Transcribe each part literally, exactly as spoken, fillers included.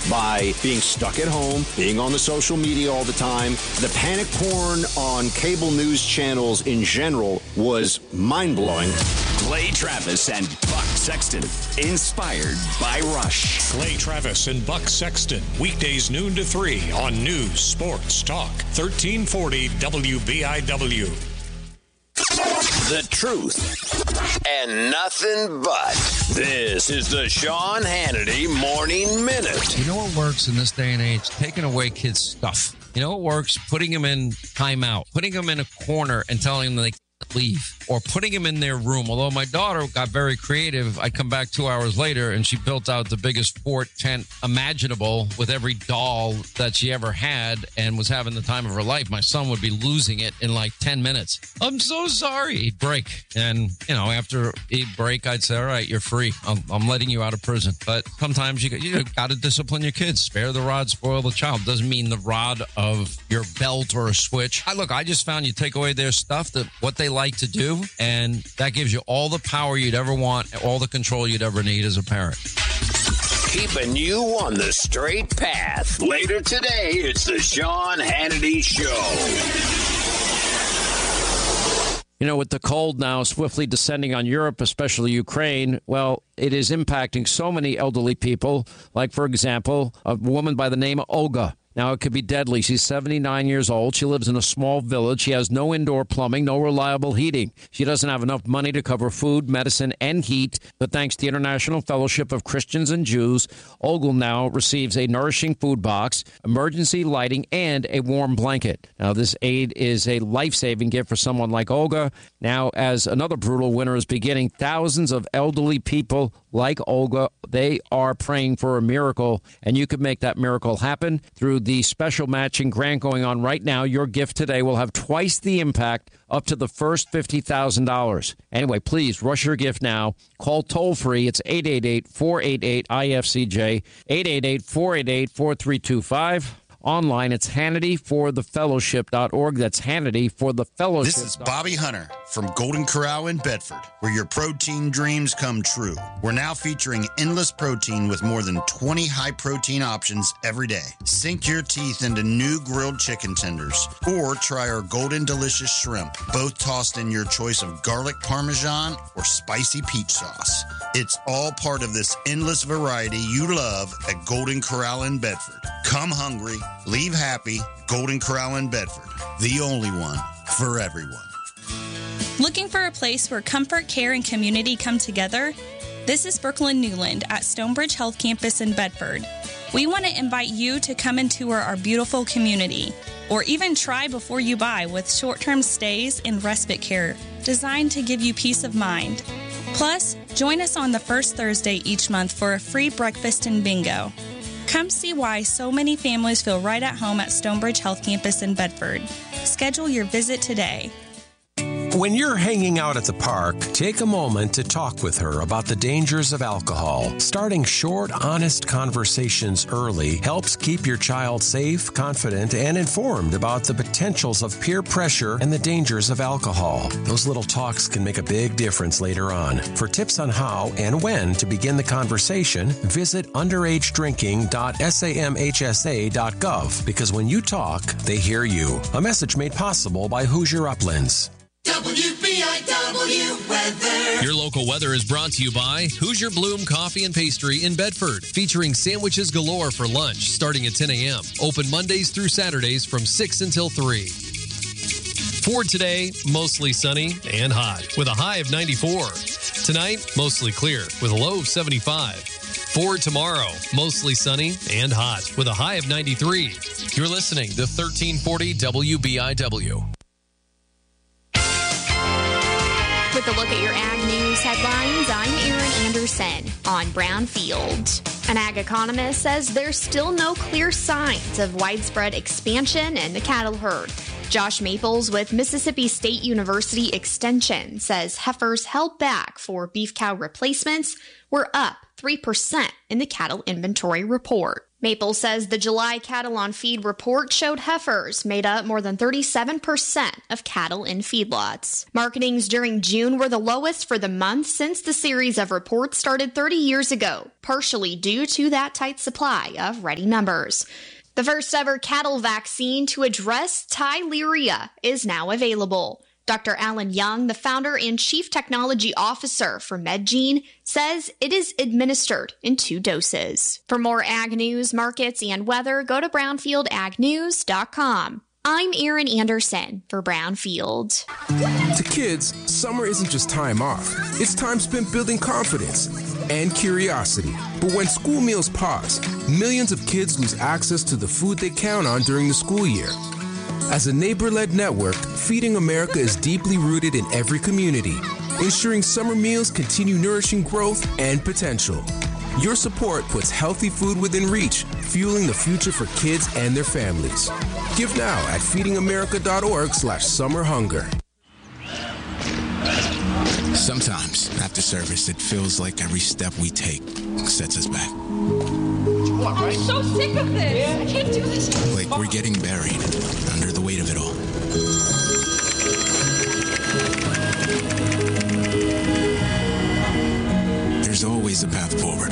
by being stuck at home, being on the social media all the time. The panic porn on cable news channels in general was mind-blowing. Clay Travis and Buck Sexton, inspired by Rush. Clay Travis and Buck Sexton, weekdays noon to three on News Sports Talk, thirteen forty W B I W. The truth and nothing but. This is the Sean Hannity Morning Minute. You know what works in this day and age? Taking away kids' stuff. You know what works? Putting them in timeout, putting them in a corner and telling them they can't leave, or putting them in their room. Although my daughter got very creative, I'd come back two hours later and she built out the biggest fort tent imaginable with every doll that she ever had and was having the time of her life. My son would be losing it in like ten minutes. I'm so sorry. He'd break. And, you know, after he'd break, I'd say, all right, you're free. I'm, I'm letting you out of prison. But sometimes you, you got to discipline your kids. Spare the rod, spoil the child. Doesn't mean the rod of your belt or a switch. I, look, I just found you take away their stuff, that what they like to do, and that gives you all the power you'd ever want, all the control you'd ever need as a parent. Keeping you on the straight path. Later today, it's the Sean Hannity Show. You know, with the cold now swiftly descending on Europe, especially Ukraine, well, it is impacting so many elderly people. Like, for example, a woman by the name of Olga. Now, it could be deadly. She's seventy-nine years old. She lives in a small village. She has no indoor plumbing, no reliable heating. She doesn't have enough money to cover food, medicine, and heat. But thanks to the International Fellowship of Christians and Jews, Olga now receives a nourishing food box, emergency lighting, and a warm blanket. Now, this aid is a life-saving gift for someone like Olga. Now, as another brutal winter is beginning, thousands of elderly people like Olga, they are praying for a miracle, and you could make that miracle happen through the special matching grant going on right now. Your gift today will have twice the impact, up to the first fifty thousand dollars. Anyway, please rush your gift now. Call toll free. It's eight eight eight, four eight eight, I F C J, eight eight eight, four eight eight, four three two five. Online, it's Hannity for the Fellowship dot org. That's Hannity for the Fellowship. This is Bobby Hunter from Golden Corral in Bedford, where your protein dreams come true. We're now featuring endless protein with more than twenty high-protein options every day. Sink your teeth into new grilled chicken tenders, or try our Golden Delicious Shrimp, both tossed in your choice of garlic parmesan or spicy peach sauce. It's all part of this endless variety you love at Golden Corral in Bedford. Come hungry, leave happy. Golden Corral in Bedford, the only one for everyone. Looking for a place where comfort, care, and community come together? This is Brooklyn Newland at Stonebridge Health Campus in Bedford. We want to invite you to come and tour our beautiful community, or even try before you buy with short-term stays and respite care designed to give you peace of mind. Plus, join us on the first Thursday each month for a free breakfast and bingo. Come see why so many families feel right at home at Stonebridge Health Campus in Bedford. Schedule your visit today. When you're hanging out at the park, take a moment to talk with her about the dangers of alcohol. Starting short, honest conversations early helps keep your child safe, confident, and informed about the potentials of peer pressure and the dangers of alcohol. Those little talks can make a big difference later on. For tips on how and when to begin the conversation, visit underage drinking dot samhsa dot gov, because when you talk, they hear you. A message made possible by Hoosier Uplands. W B I W weather. Your local weather is brought to you by Hoosier Bloom Coffee and Pastry in Bedford, featuring sandwiches galore for lunch starting at ten a.m. Open Mondays through Saturdays from six until three. For today, mostly sunny and hot with a high of ninety-four. Tonight, mostly clear with a low of seventy-five. For tomorrow, mostly sunny and hot with a high of ninety-three. You're listening to thirteen forty W B I W. With a look at your ag news headlines, I'm Erin Anderson on Brownfield. An ag economist says there's still no clear signs of widespread expansion in the cattle herd. Josh Maples with Mississippi State University Extension says heifers held back for beef cow replacements were up three percent in the cattle inventory report. Maple says the July cattle on feed report showed heifers made up more than thirty-seven percent of cattle in feedlots. Marketings during June were the lowest for the month since the series of reports started thirty years ago, partially due to that tight supply of ready numbers. The first ever cattle vaccine to address Theileria is now available. Doctor Alan Young, the founder and chief technology officer for MedGene, says it is administered in two doses. For more ag news, markets, and weather, go to brownfield ag news dot com. I'm Erin Anderson for Brownfield. To kids, summer isn't just time off. It's time spent building confidence and curiosity. But when school meals pause, millions of kids lose access to the food they count on during the school year. As a neighbor-led network, Feeding America is deeply rooted in every community, ensuring summer meals continue nourishing growth and potential. Your support puts healthy food within reach, fueling the future for kids and their families. Give now at feeding america dot org slash summer hunger. Sometimes, after service, it feels like every step we take sets us back. I'm so sick of this. I can't do this. Like we're getting buried under the weight of it all. There's always a path forward.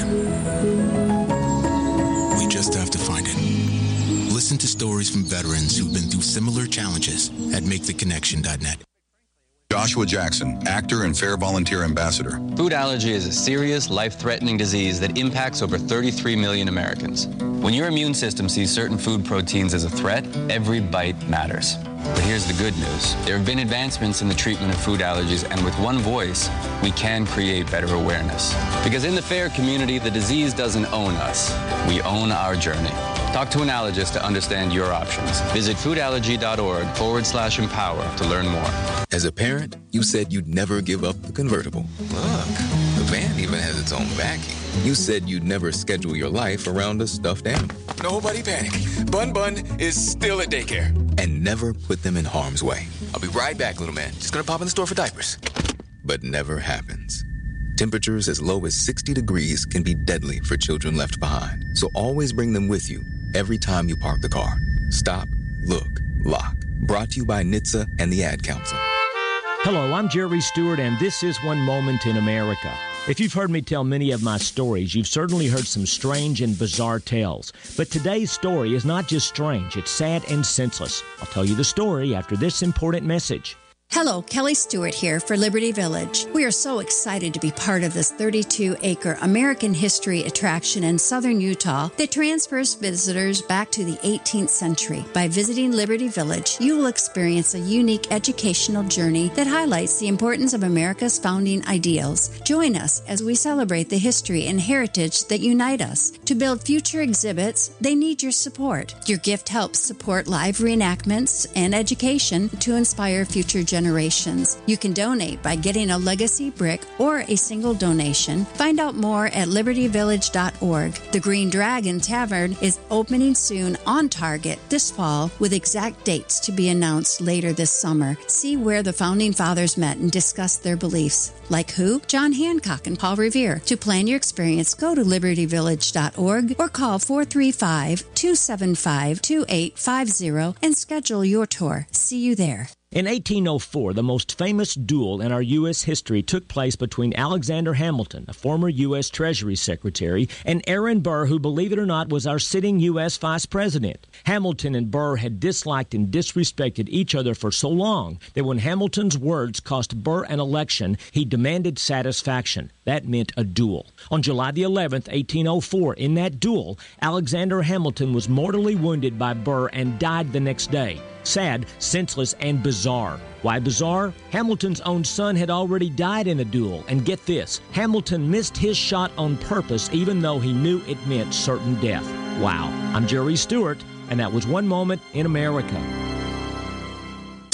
We just have to find it. Listen to stories from veterans who've been through similar challenges at make the connection dot net. Joshua Jackson, actor and Fair Volunteer Ambassador. Food allergy is a serious, life-threatening disease that impacts over thirty-three million Americans. When your immune system sees certain food proteins as a threat, every bite matters. But here's the good news. There have been advancements in the treatment of food allergies, and with one voice, we can create better awareness. Because in the FAIR community, the disease doesn't own us. We own our journey. Talk to an allergist to understand your options. Visit foodallergy.org forward slash empower to learn more. As a parent, you said you'd never give up the convertible. Look, the van even has its own backing. You said you'd never schedule your life around a stuffed animal. Nobody panic. Bun Bun is still at daycare. And never put them in harm's way. I'll be right back, little man. Just gonna pop in the store for diapers. But never happens. Temperatures as low as sixty degrees can be deadly for children left behind. So always bring them with you every time you park the car. Stop, look, lock. Brought to you by N H T S A and the Ad Council. Hello, I'm Jerry Stewart, and this is One Moment in America. If you've heard me tell many of my stories, you've certainly heard some strange and bizarre tales. But today's story is not just strange, it's sad and senseless. I'll tell you the story after this important message. Hello, Kelly Stewart here for Liberty Village. We are so excited to be part of this thirty-two acre American history attraction in southern Utah that transfers visitors back to the eighteenth century. By visiting Liberty Village, you will experience a unique educational journey that highlights the importance of America's founding ideals. Join us as we celebrate the history and heritage that unite us. To build future exhibits, they need your support. Your gift helps support live reenactments and education to inspire future generations. Generations. You can donate by getting a legacy brick or a single donation. Find out more at liberty village dot org. The Green Dragon Tavern is opening soon on Target this fall with exact dates to be announced later this summer. See where the Founding Fathers met and discussed their beliefs. Like who? John Hancock and Paul Revere. To plan your experience, go to liberty village dot org or call four three five, two seven five, two eight five zero and schedule your tour. See you there. In eighteen oh four, the most famous duel in our U S history took place between Alexander Hamilton, a former U S Treasury Secretary, and Aaron Burr, who, believe it or not, was our sitting U S Vice President. Hamilton and Burr had disliked and disrespected each other for so long that when Hamilton's words cost Burr an election, he demanded satisfaction. That meant a duel. On July the eleventh, eighteen oh four, in that duel, Alexander Hamilton was mortally wounded by Burr and died the next day. Sad, senseless, and bizarre. Why bizarre? Hamilton's own son had already died in a duel, and get this, Hamilton missed his shot on purpose even though he knew it meant certain death. Wow. I'm Jerry Stewart, and that was One Moment in America.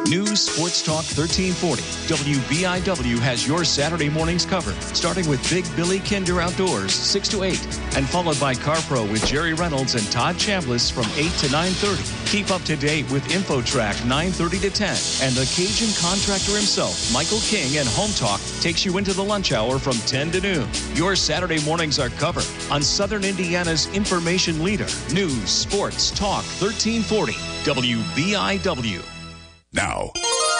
News Sports Talk thirteen forty. W B I W has your Saturday mornings covered, starting with Big Billy Kinder Outdoors, six to eight, and followed by CarPro with Jerry Reynolds and Todd Chambliss from eight to nine thirty. Keep up to date with InfoTrack nine thirty to ten, and the Cajun contractor himself, Michael King, and Home Talk takes you into the lunch hour from ten to noon. Your Saturday mornings are covered on Southern Indiana's information leader, News Sports Talk thirteen forty, W B I W. Now,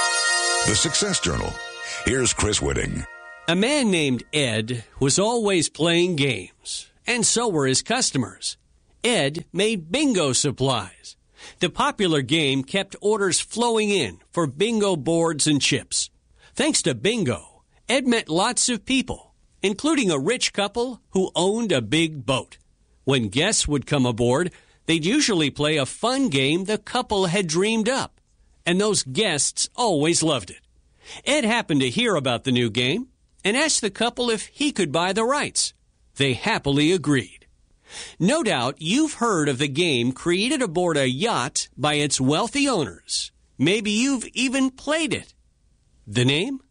the Success Journal. Here's Chris Whitting. A man named Ed was always playing games, and so were his customers. Ed made bingo supplies. The popular game kept orders flowing in for bingo boards and chips. Thanks to bingo, Ed met lots of people, including a rich couple who owned a big boat. When guests would come aboard, they'd usually play a fun game the couple had dreamed up. And those guests always loved it. Ed happened to hear about the new game and asked the couple if he could buy the rights. They happily agreed. No doubt you've heard of the game created aboard a yacht by its wealthy owners. Maybe you've even played it. The name?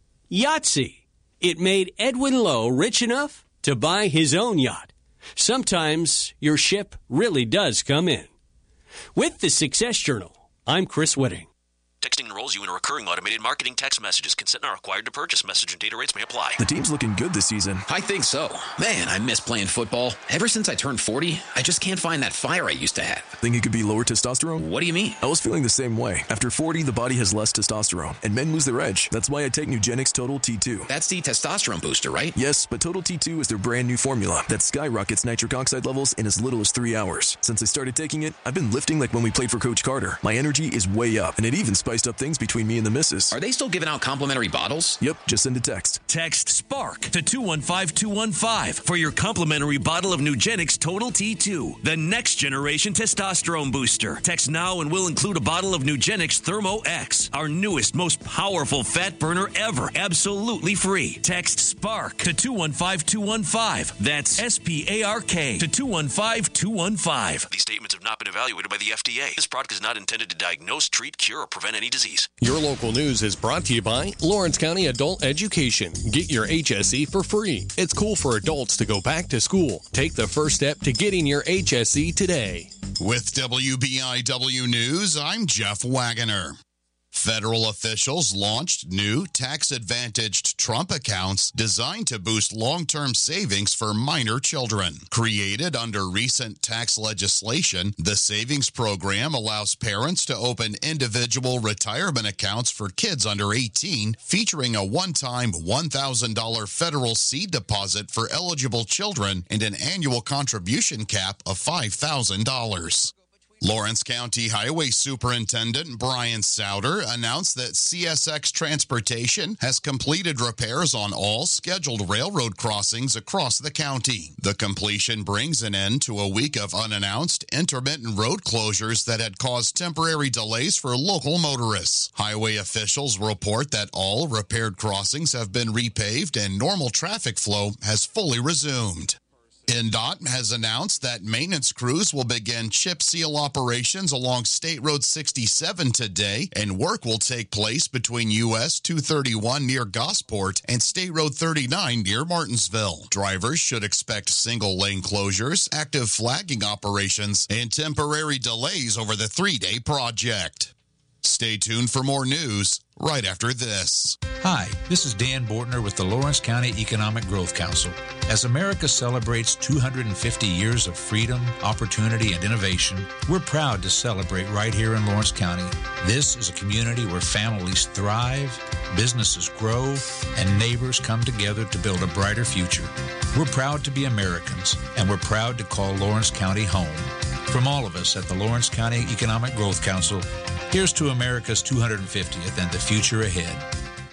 Yahtzee. It made Edwin Lowe rich enough to buy his own yacht. Sometimes your ship really does come in. With the Success Journal, I'm Chris Whitting. Texting enrolls you in a recurring automated marketing text messages. Consent not required to purchase. Message and data rates may apply. The team's looking good this season. I think so. Man, I miss playing football. Ever since I turned forty, I just can't find that fire I used to have. Think it could be lower testosterone? What do you mean? I was feeling the same way. After forty, the body has less testosterone, and men lose their edge. That's why I take Nugenix Total T two. That's the testosterone booster, right? Yes, but Total T two is their brand new formula that skyrockets nitric oxide levels in as little as three hours. Since I started taking it, I've been lifting like when we played for Coach Carter. My energy is way up, and it even spiced up things between me and the missus. Are they still giving out complimentary bottles? Yep, just send a text. Text SPARK to two one five two one five for your complimentary bottle of Nugenix Total T two, the next generation testosterone booster. Text now and we'll include a bottle of Nugenix Thermo X, our newest, most powerful fat burner ever, absolutely free. Text SPARK to two one five two one five. That's S P A R K to two one five two one five. These statements have not been evaluated by the F D A. This product is not intended to diagnose, treat, cure, or prevent any disease. Your local news is brought to you by Lawrence County Adult Education. Get your H S E for free. It's cool for adults to go back to school. Take the first step to getting your H S E today. With W B I W News, I'm Jeff Wagoner. Federal officials launched new tax-advantaged Trump accounts designed to boost long-term savings for minor children. Created under recent tax legislation, the savings program allows parents to open individual retirement accounts for kids under eighteen, featuring a one-time one thousand dollars federal seed deposit for eligible children and an annual contribution cap of five thousand dollars. Lawrence County Highway Superintendent Brian Souter announced that C S X Transportation has completed repairs on all scheduled railroad crossings across the county. The completion brings an end to a week of unannounced intermittent road closures that had caused temporary delays for local motorists. Highway officials report that all repaired crossings have been repaved and normal traffic flow has fully resumed. N D O T has announced that maintenance crews will begin chip seal operations along State Road sixty-seven today, and work will take place between U S two thirty-one near Gosport and State Road thirty-nine near Martinsville. Drivers should expect single-lane closures, active flagging operations, and temporary delays over the three-day project. Stay tuned for more news right after this. Hi, this is Dan Bortner with the Lawrence County Economic Growth Council. As America celebrates two hundred fifty years of freedom, opportunity, and innovation, we're proud to celebrate right here in Lawrence County. This is a community where families thrive, businesses grow, and neighbors come together to build a brighter future. We're proud to be Americans, and we're proud to call Lawrence County home. From all of us at the Lawrence County Economic Growth Council, here's to America's two hundred fiftieth and the future ahead.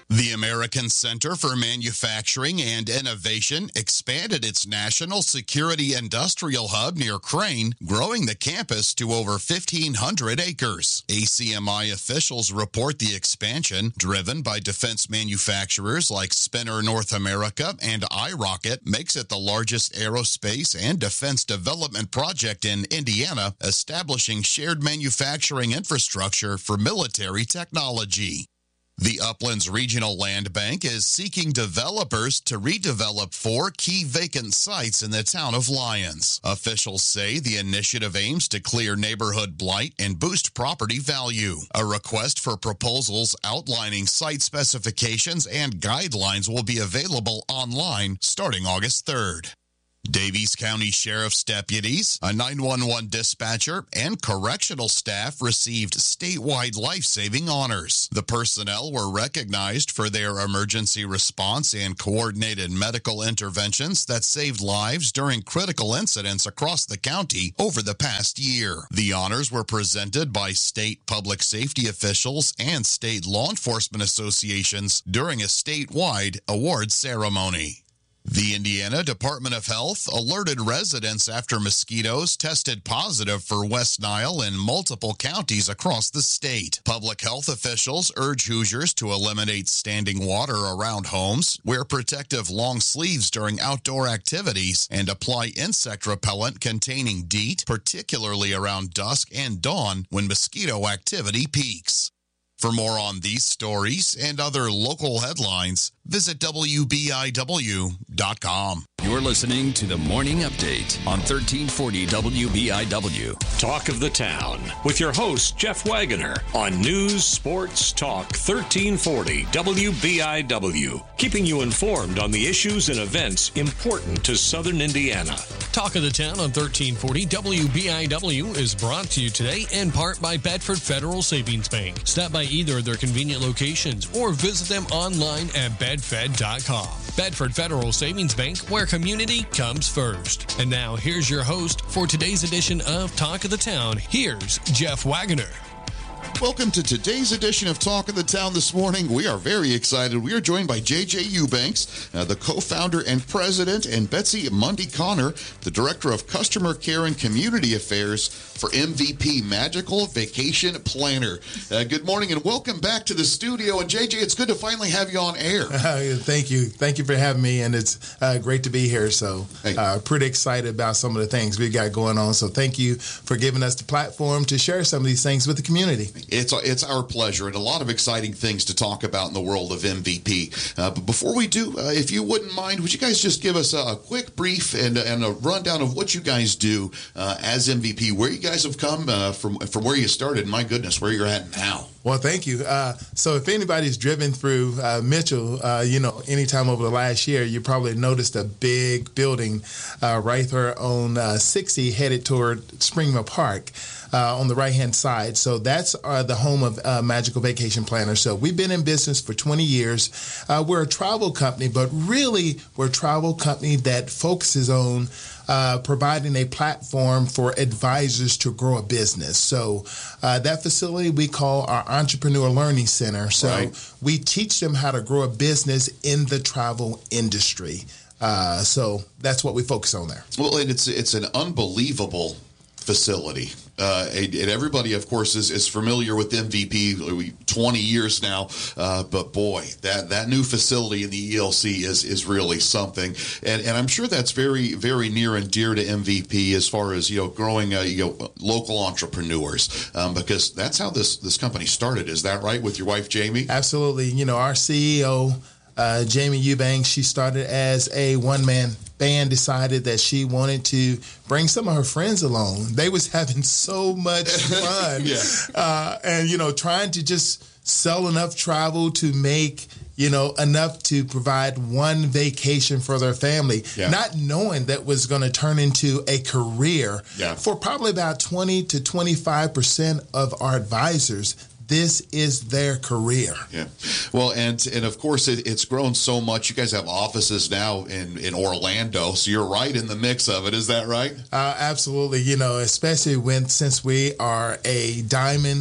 The American Center for Manufacturing and Innovation expanded its national security industrial hub near Crane, growing the campus to over fifteen hundred acres. A C M I officials report the expansion, driven by defense manufacturers like Spinner North America and iRocket, makes it the largest aerospace and defense development project in Indiana, establishing shared manufacturing infrastructure for military technology. The Uplands Regional Land Bank is seeking developers to redevelop four key vacant sites in the town of Lyons. Officials say the initiative aims to clear neighborhood blight and boost property value. A request for proposals outlining site specifications and guidelines will be available online starting August third. Davies County Sheriff's deputies, a nine one one dispatcher, and correctional staff received statewide life-saving honors. The personnel were recognized for their emergency response and coordinated medical interventions that saved lives during critical incidents across the county over the past year. The honors were presented by state public safety officials and state law enforcement associations during a statewide award ceremony. The Indiana Department of Health alerted residents after mosquitoes tested positive for West Nile in multiple counties across the state. Public health officials urge Hoosiers to eliminate standing water around homes, wear protective long sleeves during outdoor activities, and apply insect repellent containing DEET, particularly around dusk and dawn when mosquito activity peaks. For more on these stories and other local headlines, visit W B I W dot com. You're listening to the Morning Update on thirteen forty W B I W. Talk of the Town with your host, Jeff Wagoner, on News Sports Talk thirteen forty W B I W, keeping you informed on the issues and events important to Southern Indiana. Talk of the Town on thirteen forty W B I W is brought to you today in part by Bedford Federal Savings Bank. Stop by either of their convenient locations or visit them online at bedfed dot com. Bedford Federal Savings Bank, where community comes first. And now here's your host for today's edition of Talk of the Town. Here's Jeff Wagoner. Welcome to today's edition of Talk of the Town this morning. We are very excited. We are joined by J J Eubanks, uh, the co-founder and president, and Betsy Mundy Connor, the director of customer care and community affairs for M V P Magical Vacation Planner. Uh, good morning and welcome back to the studio. And J J, it's good to finally have you on air. Uh, thank you. Thank you for having me. And it's uh, great to be here. So uh, pretty excited about some of the things we got going on. So thank you for giving us the platform to share some of these things with the community. It's it's our pleasure, and a lot of exciting things to talk about in the world of M V P. Uh, but before we do, uh, if you wouldn't mind, would you guys just give us a, a quick brief and, and a rundown of what you guys do uh, as M V P, where you guys have come uh, from, from where you started, and my goodness, where you're at now. Well, thank you. Uh, so if anybody's driven through uh, Mitchell, uh, you know, anytime over the last year, you probably noticed a big building uh, right there on uh, sixty headed toward Springmill Park. Uh, on the right-hand side. So that's uh, the home of uh, Magical Vacation Planner. So we've been in business for twenty years. Uh, we're a travel company, but really we're a travel company that focuses on uh, providing a platform for advisors to grow a business. So uh, that facility we call our Entrepreneur Learning Center. So right. we teach them how to grow a business in the travel industry. Uh, so that's what we focus on there. Well, and it's it's an unbelievable facility. Uh, and, and everybody, of course, is, is familiar with M V P, twenty years now. Uh, but boy, that, that new facility in the E L C is is really something. And and I'm sure that's very, very near and dear to M V P as far as, you know, growing uh, you know, local entrepreneurs, um, because that's how this, this company started. Is that right, with your wife, Jamie? Absolutely. You know, our C E O, uh, Jamie Eubanks, she started as a one-man band, decided that she wanted to bring some of her friends along. They was having so much fun. yeah. uh, and, you know, trying to just sell enough travel to make, you know, enough to provide one vacation for their family, yeah. not knowing that was going to turn into a career yeah. for probably about twenty to twenty-five percent of our advisors. This is their career. Yeah. Well, and and of course, it, it's grown so much. You guys have offices now in, in Orlando, so you're right in the mix of it. Is that right? Uh, absolutely. You know, especially when since we are a diamond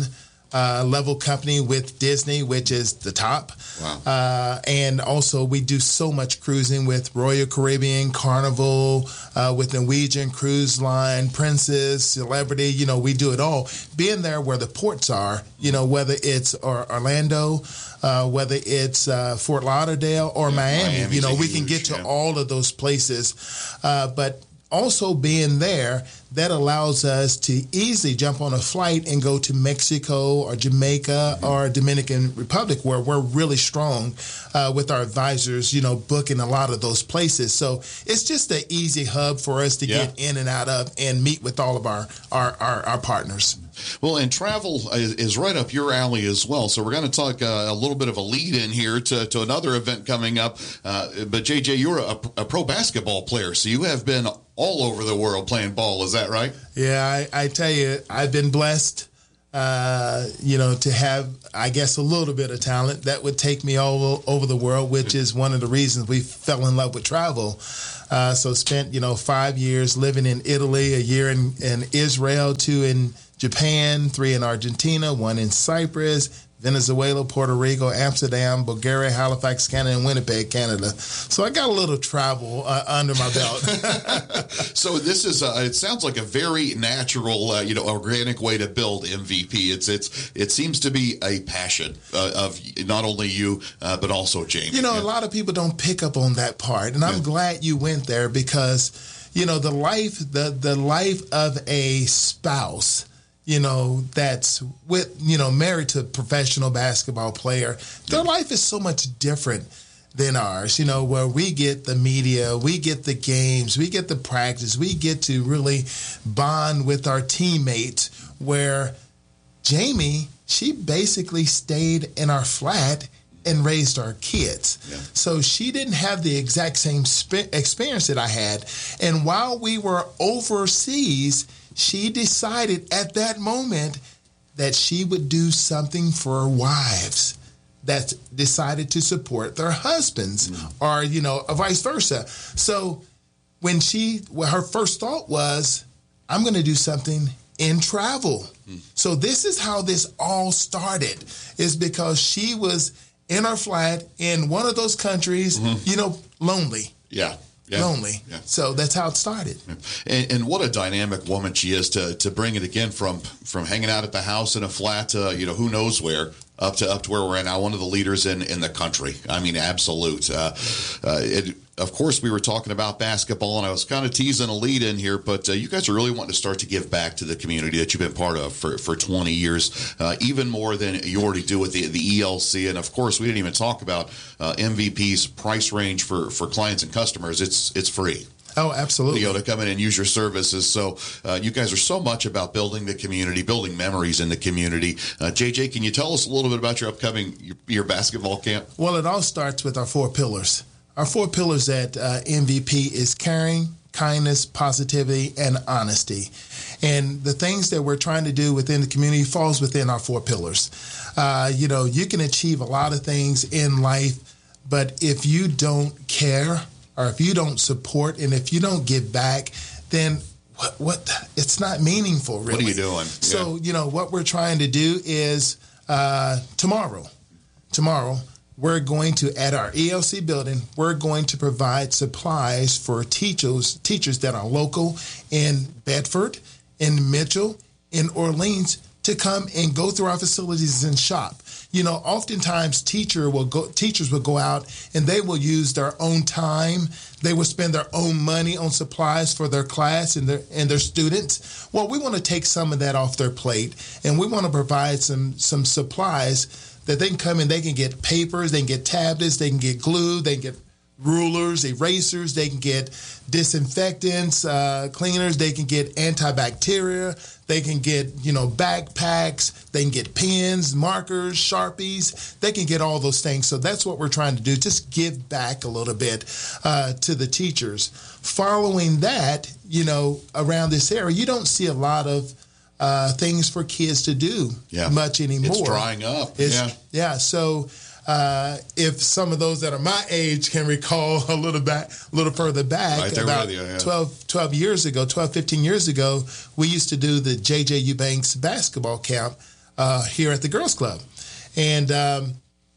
uh, level company with Disney, which is the top. Wow. Uh, and also we do so much cruising with Royal Caribbean, Carnival, uh, with Norwegian Cruise Line, Princess, Celebrity. You know, we do it all. Being there where the ports are, you know, whether it's or Orlando, uh, whether it's uh, Fort Lauderdale or yeah, Miami, Miami's you know, we huge, can get to yeah. all of those places. Uh, but also being there, that allows us to easily jump on a flight and go to Mexico or Jamaica mm-hmm. or Dominican Republic, where we're really strong uh, with our advisors, you know, booking a lot of those places. So it's just an easy hub for us to yeah. get in and out of and meet with all of our, our, our, our partners. Well, and travel is right up your alley as well. So we're going to talk uh, a little bit of a lead in here to, to another event coming up. Uh, but, J J, you're a, a pro basketball player, so you have been all over the world playing ball. Is that right? Yeah, I, I tell you, I've been blessed, uh, you know, to have, I guess, a little bit of talent that would take me all over the world, which is one of the reasons we fell in love with travel. Uh, so spent, you know, five years living in Italy, a year in, in Israel, two in Japan, three in Argentina, one in Cyprus, Venezuela, Puerto Rico, Amsterdam, Bulgaria, Halifax, Canada, and Winnipeg, Canada. So I got a little travel uh, under my belt. So this is, uh, it sounds like a very natural, uh, you know, organic way to build M V P. It's it's it seems to be a passion uh, of not only you, uh, but also Jamie. You know, yeah. a lot of people don't pick up on that part, and I'm yeah. glad you went there because, you know, the life, the the life of a spouse, you know, that's with, you know, married to a professional basketball player, their life is so much different than ours, you know, where we get the media, we get the games, we get the practice, we get to really bond with our teammates, where Jamie, she basically stayed in our flat and raised our kids. Yeah. So she didn't have the exact same sp- experience that I had. And while we were overseas, she decided at that moment that she would do something for wives that decided to support their husbands, mm-hmm. or, you know, vice versa. So when she, well, her first thought was, I'm going to do something in travel. Mm-hmm. So this is how this all started, is because she was in her flat in one of those countries, mm-hmm. you know, lonely. Yeah. Yeah. Lonely. Yeah. So that's how it started. Yeah. And, and what a dynamic woman she is to to bring it again from from hanging out at the house in a flat to, you know, who knows where, up to up to where we're at now, one of the leaders in, in the country. I mean, absolute. Uh, uh, it, of course, we were talking about basketball, and I was kind of teasing a lead in here, but uh, you guys are really wanting to start to give back to the community that you've been part of for, for twenty years, uh, even more than you already do with the, the E L C. And, of course, we didn't even talk about uh, M V P's price range for, for clients and customers. It's it's free. Oh, absolutely. You know, to come in and use your services. So uh, you guys are so much about building the community, building memories in the community. Uh, J J, can you tell us a little bit about your upcoming your, your basketball camp? Well, it all starts with our four pillars. Our four pillars at uh, M V P is caring, kindness, positivity, and honesty. And the things that we're trying to do within the community falls within our four pillars. Uh, you know, you can achieve a lot of things in life, but if you don't care, or if you don't support, and if you don't give back, then what, what it's not meaningful, really. What are you doing? So, yeah. you know, what we're trying to do is uh, tomorrow, tomorrow, we're going to, at our E L C building, we're going to provide supplies for teachers, teachers that are local in Bedford, in Mitchell, in Orleans, to come and go through our facilities and shop. You know, oftentimes teacher will go, teachers will go out and they will use their own time. They will spend their own money on supplies for their class and their and their students. Well, we want to take some of that off their plate, and we want to provide some some supplies that they can come in. They can get papers, they can get tablets, they can get glue, they can get rulers, erasers, they can get disinfectants, uh, cleaners, they can get antibacterial, they can get, you know, backpacks, they can get pens, markers, Sharpies, they can get all those things. So that's what we're trying to do, just give back a little bit uh, to the teachers. Following that, you know, around this area, you don't see a lot of uh, things for kids to do yeah. much anymore. It's drying up. It's, yeah. Yeah. So, Uh, if some of those that are my age can recall a little back, a little further back, right there about with you, yeah. twelve, twelve years ago, twelve, fifteen years ago, we used to do the J J. Eubanks basketball camp uh, here at the Girls Club. And um,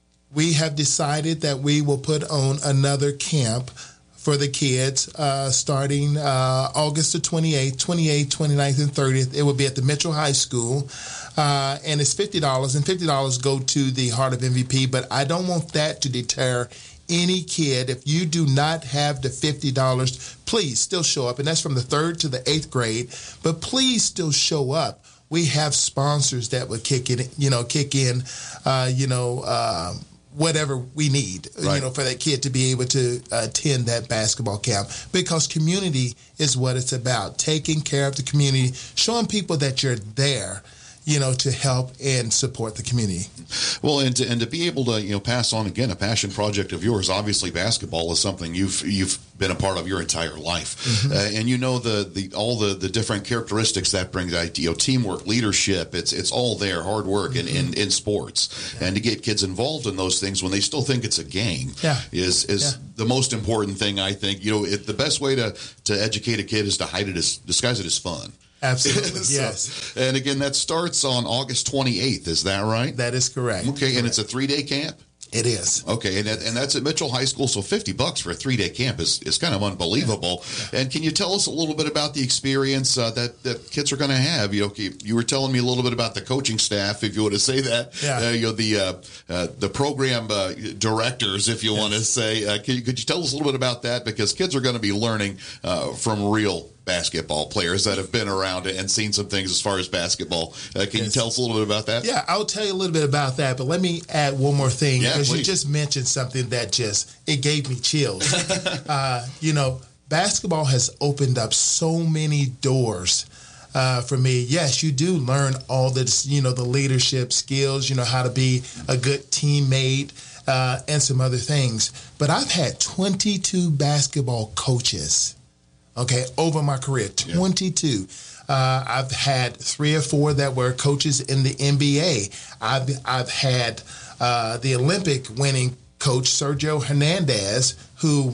we have decided that we will put on another camp for the kids uh, starting uh, August the twenty-eighth, twenty-eighth, twenty-ninth, and thirtieth. It will be at the Mitchell High School, uh, and it's fifty dollars, and fifty dollars go to the Heart of M V P, but I don't want that to deter any kid. If you do not have the fifty dollars, please still show up, and that's from the third to the eighth grade, but please still show up. We have sponsors that would kick in, you know, kick in, uh, you know, uh, whatever we need, right. you know, for that kid to be able to attend that basketball camp, because community is what it's about. Taking care of the community, showing people that you're there, you know, to help and support the community. Well, and to, and to be able to, you know, pass on, again, a passion project of yours. Obviously, basketball is something you've you've been a part of your entire life. Mm-hmm. Uh, and you know the, the all the, the different characteristics that brings, you know, teamwork, leadership, it's it's all there, hard work mm-hmm. in, in, in sports. Yeah. And to get kids involved in those things when they still think it's a game yeah. is is yeah. the most important thing, I think. You know, it, the best way to, to educate a kid is to hide it as, disguise it as fun. Absolutely, so, yes. And again, that starts on August twenty-eighth. Is that right? That is correct. Okay, correct. And it's a three-day camp? It is. Okay, and that, and that's at Mitchell High School, so fifty bucks for a three-day camp is, is kind of unbelievable. Yeah. Yeah. And can you tell us a little bit about the experience uh, that, that kids are going to have? You know, you were telling me a little bit about the coaching staff, if you want to say that. Yeah. Uh, you know, the uh, uh, the program uh, directors, if you yes. want to say. Uh, can you, could you tell us a little bit about that? Because kids are going to be learning uh, from real basketball players that have been around and seen some things as far as basketball. Uh, can yes. you tell us a little bit about that? Yeah, I'll tell you a little bit about that, but let me add one more thing, yeah, because please. You just mentioned something that just, it gave me chills. uh, you know, basketball has opened up so many doors uh, for me. Yes, you do learn all the, you know, the leadership skills, you know, how to be a good teammate, uh, and some other things. But I've had twenty-two basketball coaches, okay, over my career, twenty-two. Yeah. Uh, I've had three or four that were coaches in the N B A. I've I've had uh, the Olympic winning coach, Sergio Hernandez, who,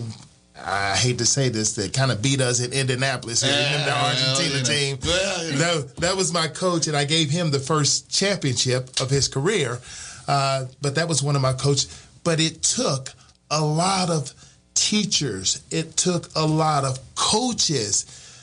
I hate to say this, that kind of beat us in Indianapolis. You remember the Argentina well, team? Well, you know. that, that was my coach, and I gave him the first championship of his career. Uh, but that was one of my coaches. But it took a lot of teachers, it took a lot of coaches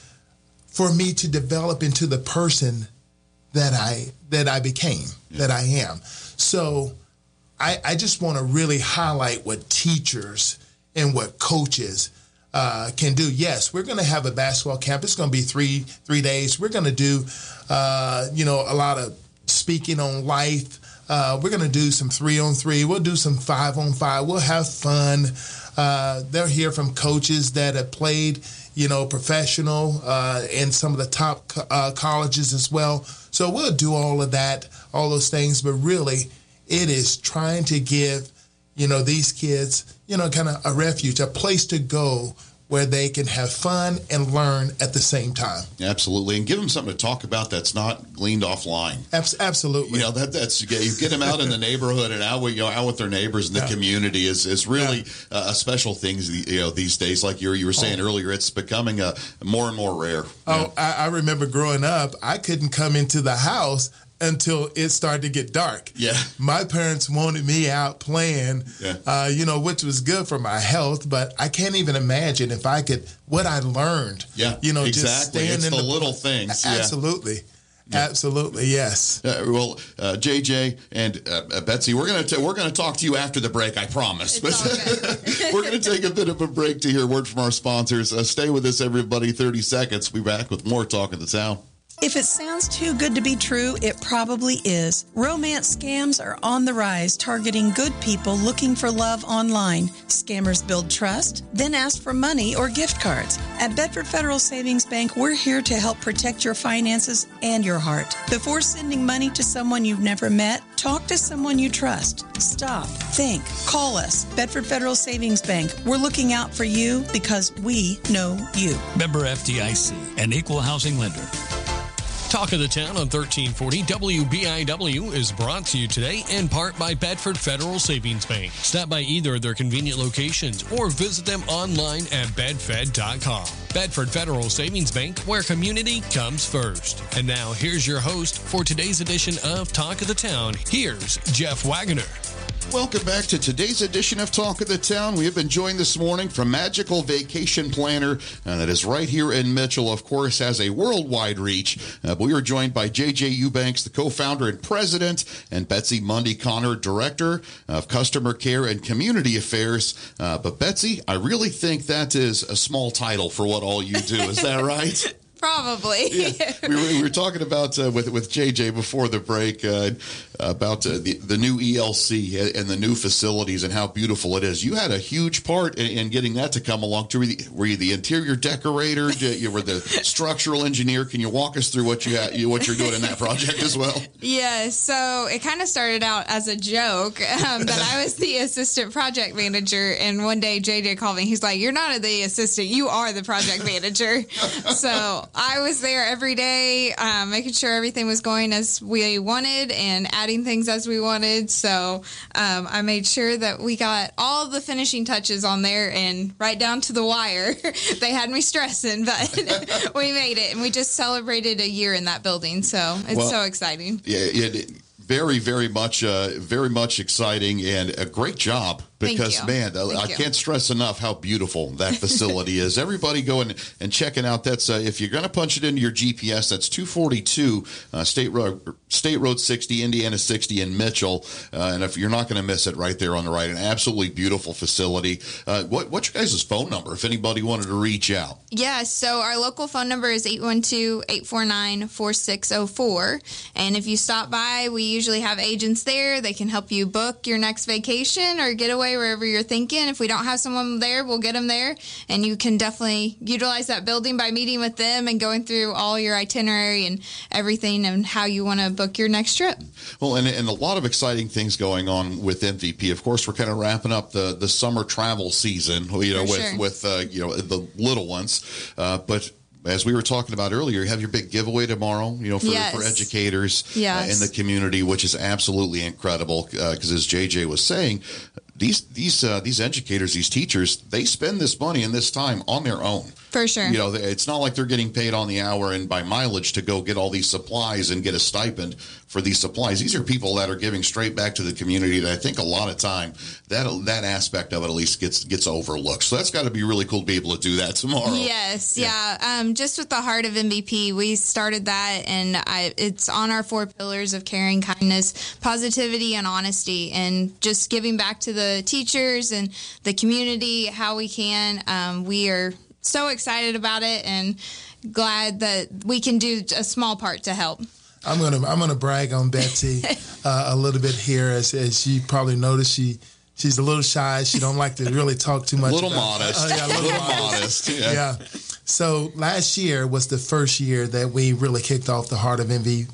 for me to develop into the person that I that I became, yeah. that I am. So I, I just want to really highlight what teachers and what coaches uh, can do. Yes, we're going to have a basketball camp. It's going to be three three days. We're going to do, uh, you know, a lot of speaking on life. Uh, we're going to do some three on three. We'll do some five on five. We'll have fun. Uh, they'll hear from coaches that have played, you know, professional uh, in some of the top uh, colleges as well. So we'll do all of that, all those things. But really, it is trying to give, you know, these kids, you know, kind of a refuge, a place to go where they can have fun and learn at the same time. Absolutely. And give them something to talk about that's not gleaned offline. Abs- absolutely. You know, that that's you get them out in the neighborhood and out with, you know, out with their neighbors in the yeah. community is is really yeah. uh, a special thing, you know, these days. Like you were, you were saying oh. earlier, it's becoming a more and more rare. Oh, I, I remember growing up, I couldn't come into the house until it started to get dark. Yeah. My parents wanted me out playing, yeah. uh, you know, which was good for my health, but I can't even imagine if I could, what I learned. Yeah, you know, exactly. just staying it's in the, the little things. Absolutely. Yeah. Absolutely, yes. Uh, well, uh, J J and uh, Betsy, we're gonna t- we're gonna talk to you after the break. I promise. But we're gonna take a bit of a break to hear a word from our sponsors. Uh, stay with us, everybody. Thirty seconds. We'll be back with more Talk of the Town. If it sounds too good to be true, it probably is. Romance scams are on the rise, targeting good people looking for love online. Scammers build trust, then ask for money or gift cards. At Bedford Federal Savings Bank, we're here to help protect your finances and your heart. Before sending money to someone you've never met, talk to someone you trust. Stop, think, call us. Bedford Federal Savings Bank. We're looking out for you because we know you. Member F D I C, an equal housing lender. Talk of the Town on thirteen forty W B I W is brought to you today in part by Bedford Federal Savings Bank. Stop by either of their convenient locations or visit them online at bedfed dot com. Bedford Federal Savings Bank, where community comes first. And now here's your host for today's edition of Talk of the Town. Here's Jeff Wagoner. Welcome back to today's edition of Talk of the Town. We have been joined this morning from Magical Vacation Planner, and that is right here in Mitchell. Of course, has a worldwide reach. Uh, but we are joined by J J Eubanks, the co-founder and president, and Betsy Mundy Connor, director of customer care and community affairs. Uh, but Betsy, I really think that is a small title for what all you do. Is that right? Probably. Yeah. We, were, we were talking about uh, with with J J before the break uh, about uh, the the new E L C and the new facilities and how beautiful it is. You had a huge part in, in getting that to come along. To were you the interior decorator? You were the structural engineer. Can you walk us through what you had, you what you're doing in that project as well? Yeah. So it kind of started out as a joke um, that I was the assistant project manager, and one day J J called me. He's like, "You're not the assistant. You are the project manager." So I was there every day, um, making sure everything was going as we wanted and adding things as we wanted. So um, I made sure that we got all the finishing touches on there and right down to the wire. They had me stressing, but we made it. And we just celebrated a year in that building. So it's well, so exciting. Yeah, it, very, very much, uh, very much exciting, and a great job. Because, man, Thank I you. can't stress enough how beautiful that facility is. Everybody go in and check it out. That's uh, if you're going to punch it into your G P S, that's two forty-two uh, State Road State Road sixty, Indiana sixty in Mitchell. Uh, and if you're not going to miss it, right there on the right, an absolutely beautiful facility. Uh, what, what's your guys' phone number if anybody wanted to reach out? Yeah, so our local phone number is eight one two, eight four nine, four six zero four. And if you stop by, we usually have agents there. They can help you book your next vacation or getaway wherever you're thinking. If we don't have someone there, we'll get them there, and you can definitely utilize that building by meeting with them and going through all your itinerary and everything and how you want to book your next trip. Well, and, and a lot of exciting things going on with M V P. Of course, we're kind of wrapping up the, the summer travel season, you know, For with, sure. with uh, you know, the little ones, uh, but as we were talking about earlier, you have your big giveaway tomorrow, you know, for, yes. for educators yes. uh, in the community, which is absolutely incredible because uh, as J J was saying, These these uh, these educators, these teachers, they spend this money and this time on their own. For sure. You know, it's not like they're getting paid on the hour and by mileage to go get all these supplies and get a stipend for these supplies. These are people that are giving straight back to the community that I think a lot of time that that aspect of it at least gets gets overlooked. So that's got to be really cool to be able to do that tomorrow. Yes, yeah. yeah. Um, just with the heart of M V P, we started that, and I, it's on our four pillars of caring, kindness, positivity, and honesty, and just giving back to the teachers and the community how we can. Um, we are so excited about it and glad that we can do a small part to help. I'm gonna I'm gonna brag on Betsy uh, a little bit here, as as you probably noticed, she she's a little shy. She don't like to really talk too much. A little about, modest. Uh, yeah, a little, little modest. modest. Yeah. yeah. So last year was the first year that we really kicked off the Heart of M V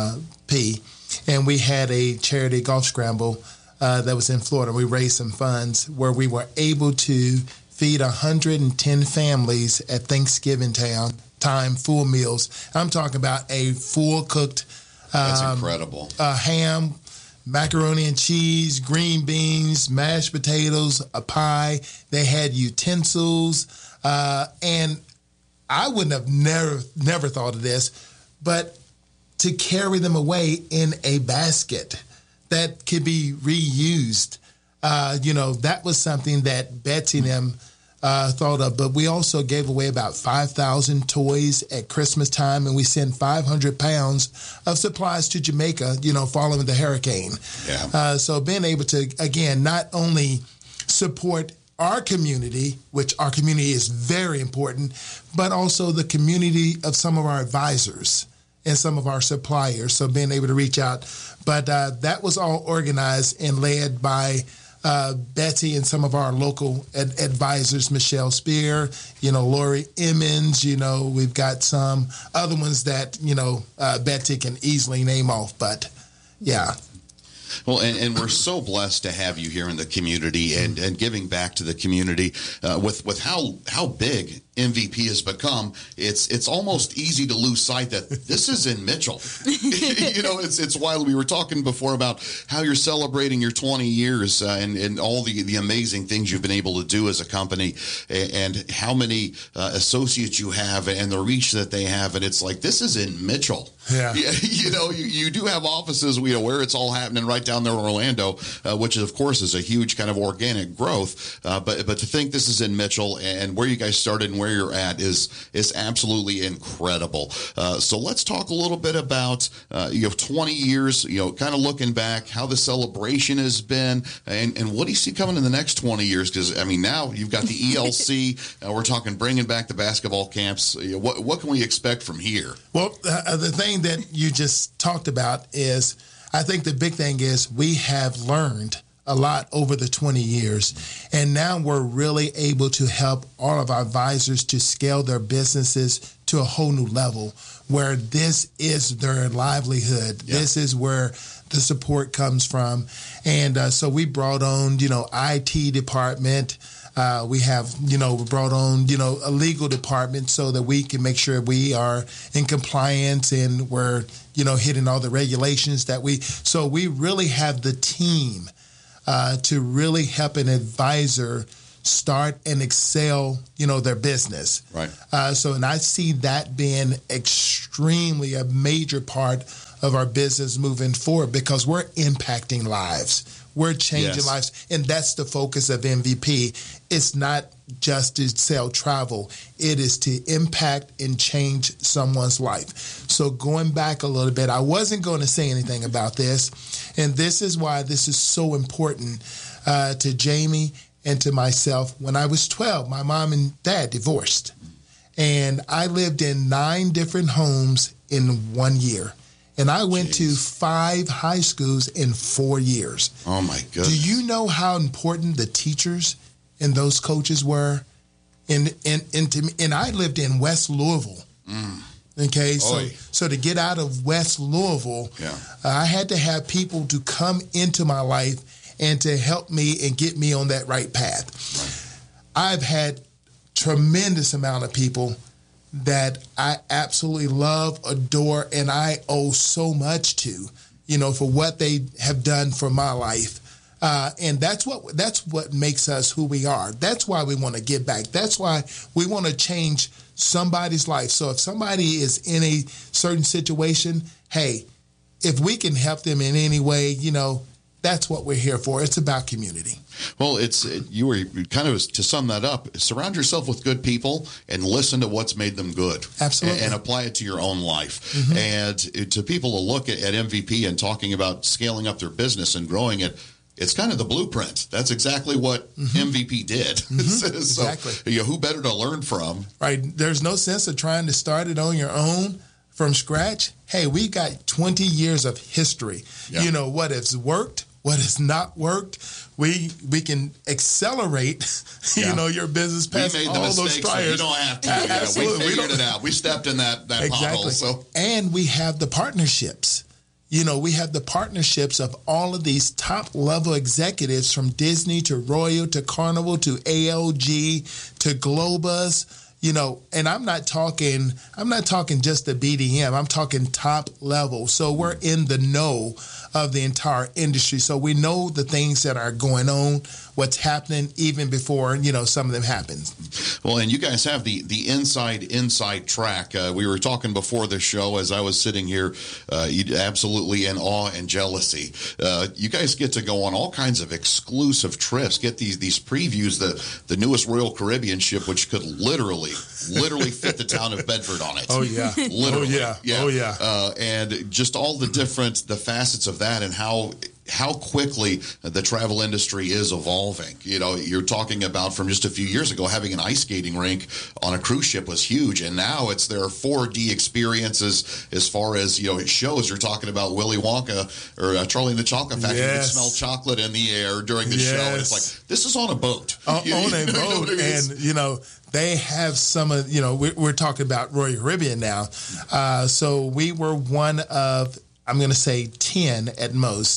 P, and we had a charity golf scramble uh, that was in Florida. We raised some funds where we were able to feed one hundred ten families at Thanksgiving town time, full meals. I'm talking about a full cooked um, That's incredible. Uh, ham, macaroni and cheese, green beans, mashed potatoes, a pie. They had utensils, uh, and I wouldn't have never never thought of this, but to carry them away in a basket that could be reused. Uh, you know, that was something that Betsy and them uh, thought of. But we also gave away about five thousand toys at Christmas time, and we sent five hundred pounds of supplies to Jamaica, you know, following the hurricane. Yeah. Uh, so being able to, again, not only support our community, which our community is very important, but also the community of some of our advisors and some of our suppliers. So being able to reach out. But uh, that was all organized and led by uh, Betsy and some of our local ad- advisors, Michelle Spear, you know, Lori Emmons, you know, we've got some other ones that, you know, uh, Betsy can easily name off. But, yeah. Well, and, and we're so blessed to have you here in the community and, and giving back to the community uh, with, with how how big M V P has become, it's it's almost easy to lose sight that this is in Mitchell. You know, it's it's wild. We were talking before about how you're celebrating your twenty years uh, and, and all the, the amazing things you've been able to do as a company, and, and how many uh, associates you have and the reach that they have. And it's like, this is in Mitchell. Yeah. You know, you, you do have offices, you know, where it's all happening right down there in Orlando, uh, which, of course, is a huge kind of organic growth. Uh, but but to think this is in Mitchell and where you guys started and where you're at is is absolutely incredible. Uh, so let's talk a little bit about, uh, you know, twenty years, you know, kind of looking back, how the celebration has been, and, and what do you see coming in the next twenty years? Because, I mean, now you've got the E L C. uh, we're talking bringing back the basketball camps. You know, what, what can we expect from here? Well, uh, the thing that you just talked about is, I think the big thing is we have learned a lot over the twenty years, and now we're really able to help all of our advisors to scale their businesses to a whole new level where this is their livelihood. Yeah. This is where the support comes from. And uh, so we brought on, you know, I T department. Uh, we have, you know, we brought on, you know, a legal department so that we can make sure we are in compliance and we're, you know, hitting all the regulations that we, so we really have the team uh, to really help an advisor start and excel, you know, their business. Right. Uh, so, and I see that being extremely a major part of our business moving forward because we're impacting lives. We're changing yes. lives, and that's the focus of M V P. It's not just to sell travel. It is to impact and change someone's life. So going back a little bit, I wasn't going to say anything about this, and this is why this is so important uh, to Jamie and to myself. When I was twelve, my mom and dad divorced, and I lived in nine different homes in one year. And I went Jeez. to five high schools in four years. Oh, my goodness. Do you know how important the teachers and those coaches were? And and and, to me, and I lived in West Louisville. Mm. Okay, so Oy. so to get out of West Louisville, yeah. uh, I had to have people to come into my life and to help me and get me on that right path. Right. I've had tremendous amount of people that I absolutely love, adore, and I owe so much to, you know, for what they have done for my life. Uh, and that's what that's what makes us who we are. That's why we want to give back. That's why we want to change somebody's life. So if somebody is in a certain situation, hey, if we can help them in any way, you know, that's what we're here for. It's about community. Well, it's you were kind of, to sum that up, surround yourself with good people and listen to what's made them good. Absolutely. And, and apply it to your own life. Mm-hmm. And to people to look at, at M V P and talking about scaling up their business and growing it, it's kind of the blueprint. That's exactly what mm-hmm. M V P did. Mm-hmm. so, exactly. You know, who better to learn from? Right. There's no sense of trying to start it on your own from scratch. Hey, we got twenty years of history. Yeah. You know, what has worked, what has not worked. We we can accelerate, yeah. you know, your business past we made all the mistakes, those trials. So you don't have to. Uh, absolutely. We figured we it out. We stepped in that, that exactly. pothole. So. And we have the partnerships. You know, we have the partnerships of all of these top-level executives from Disney to Royal to Carnival to A L G to Globus. You know, and I'm not talking, I'm not talking just the B D M. I'm talking top level. So we're in the know of the entire industry. So we know the things that are going on, what's happening even before, you know, some of them happen. Well, and you guys have the, the inside, inside track. Uh, we were talking before the show as I was sitting here, uh, absolutely in awe and jealousy. Uh, you guys get to go on all kinds of exclusive trips, get these, these previews, the, the newest Royal Caribbean ship, which could literally, literally fit the town of Bedford on it. Oh, yeah. Literally. Oh, yeah. yeah. Oh, yeah. Uh, and just all the different, the facets of that and how how quickly the travel industry is evolving. You know, you're talking about from just a few years ago, having an ice skating rink on a cruise ship was huge. And now it's there are four D experiences as far as, you know, it shows. You're talking about Willy Wonka or uh, Charlie and the Chocolate Factory. Yes. You can smell chocolate in the air during the yes. show. And it's like, this is on a boat. Uh, you, on a boat. And, you know, they have some of, you know, we're, we're talking about Royal Caribbean now. Uh, so we were one of, I'm going to say ten at most,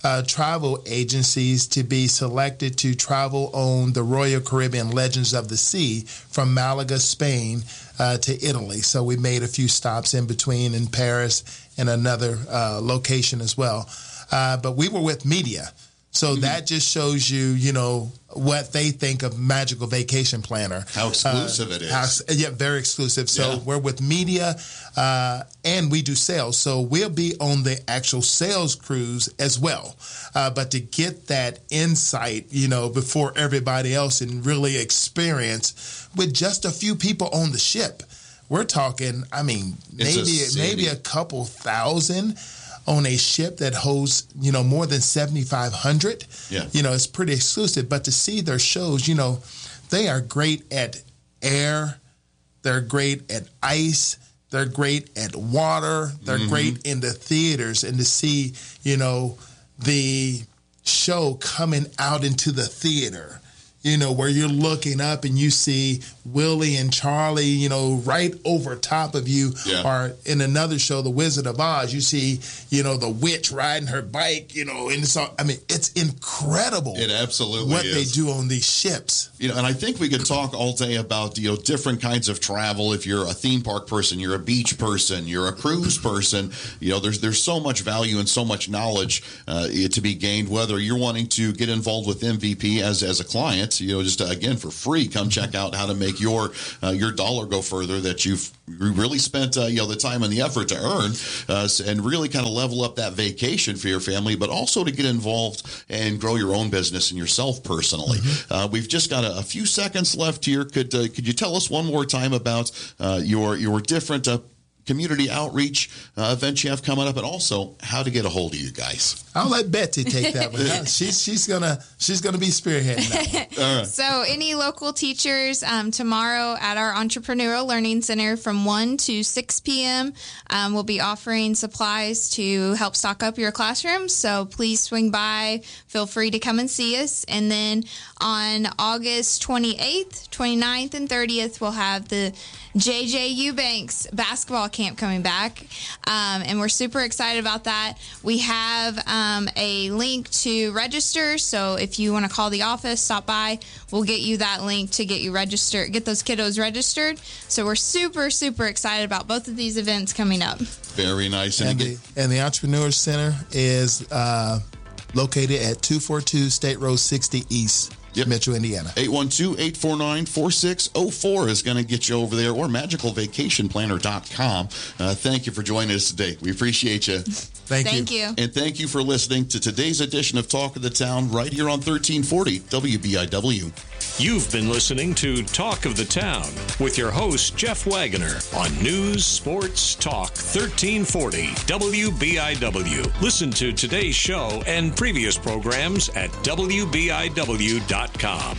uh, travel agencies to be selected to travel on the Royal Caribbean Legends of the Sea from Malaga, Spain, uh, to Italy. So we made a few stops in between in Paris and another uh, location as well. Uh, but we were with media. So mm-hmm. that just shows you, you know, what they think of Magical Vacation Planner. How exclusive uh, it is. How, yeah, very exclusive. So yeah. we're with media uh, and we do sales. So we'll be on the actual sales cruise as well. Uh, but to get that insight, you know, before everybody else and really experience with just a few people on the ship, we're talking, I mean, maybe maybe a couple thousand on a ship that holds, you know, more than seventy-five hundred. Yeah. You know, it's pretty exclusive. But to see their shows, you know, they are great at air. They're great at ice. They're great at water. They're mm-hmm. great in the theaters. And to see, you know, the show coming out into the theater, you know, where you're looking up and you see Willie and Charlie, you know, right over top of you. Yeah. Or in another show, The Wizard of Oz, you see, you know, the witch riding her bike, you know, and it's all, I mean, it's incredible. It absolutely what is. they do on these ships. You know, and I think we could talk all day about, you know, different kinds of travel. If you're a theme park person, you're a beach person, you're a cruise person, you know, there's there's so much value and so much knowledge uh, to be gained, whether you're wanting to get involved with M V P as, as a client, you know, just uh, again for free, come check out how to make your uh, your dollar go further that you've really spent uh, you know the time and the effort to earn, uh, and really kind of level up that vacation for your family, but also to get involved and grow your own business and yourself personally. Mm-hmm. Uh, we've just got a, a few seconds left here. Could uh, could you tell us one more time about uh, your your different uh, community outreach uh, events you have coming up, and also how to get a hold of you guys? I'll let Betsy take that one. she's she's gonna she's gonna be spearheading that one. All right. So any local teachers um, tomorrow at our Entrepreneurial Learning Center from one to six p.m. Um, we'll be offering supplies to help stock up your classrooms. So please swing by. Feel free to come and see us. And then on August twenty-eighth, twenty-ninth, and thirtieth, we'll have the J J Eubanks basketball camp coming back, um, and we're super excited about that. We have um, a link to register, so if you want to call the office, stop by, we'll get you that link to get you registered, get those kiddos registered. So we're super, super excited about both of these events coming up. Very nice. And, and, the, and the Entrepreneur Center is uh, located at two forty-two State Road sixty East. Yep. Metro, Indiana. eight one two, eight four nine, four six zero four is going to get you over there, or magical vacation planner dot com. Uh, thank you for joining us today. We appreciate you. Thank, thank you. you. And thank you for listening to today's edition of Talk of the Town right here on thirteen forty W B I W. You've been listening to Talk of the Town with your host, Jeff Wagoner, on News Sports Talk thirteen forty W B I W. Listen to today's show and previous programs at W B I W dot com.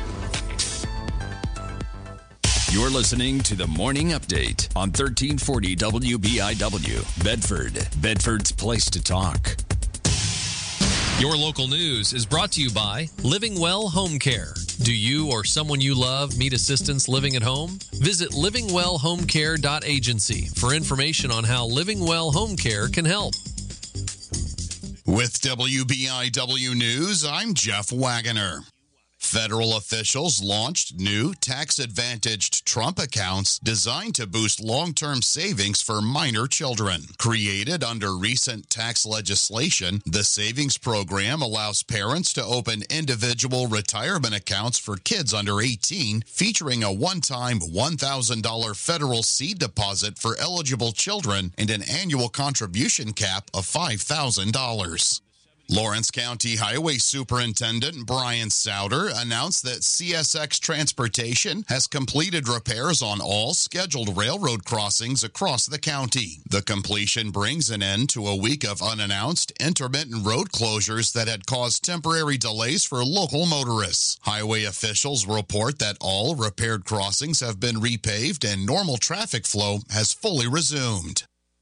You're listening to the Morning Update on thirteen forty W B I W, Bedford, Bedford's place to talk. Your local news is brought to you by Living Well Home Care. Do you or someone you love need assistance living at home? Visit living well home care dot agency for information on how Living Well Home Care can help. With W B I W News, I'm Jeff Wagoner. Federal officials launched new tax-advantaged Trump accounts designed to boost long-term savings for minor children. Created under recent tax legislation, the savings program allows parents to open individual retirement accounts for kids under eighteen, featuring a one-time one thousand dollars federal seed deposit for eligible children and an annual contribution cap of five thousand dollars. Lawrence County Highway Superintendent Brian Souter announced that C S X Transportation has completed repairs on all scheduled railroad crossings across the county. The completion brings an end to a week of unannounced intermittent road closures that had caused temporary delays for local motorists. Highway officials report that all repaired crossings have been repaved and normal traffic flow has fully resumed.